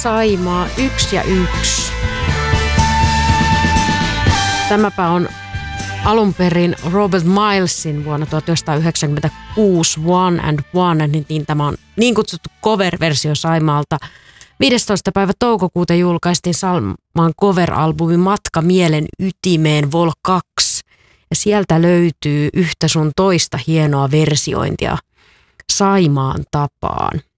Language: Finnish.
Saimaa 1 ja 1. Tämäpä on alun perin Robert Milesin vuonna 1996 One and One, niin tämä on niin kutsuttu cover-versio Saimaalta. 15. päivä toukokuuta julkaistiin Saimaan cover-albumi Matka mielen ytimeen Vol 2. Ja sieltä löytyy yhtä sun toista hienoa versiointia Saimaan tapaan.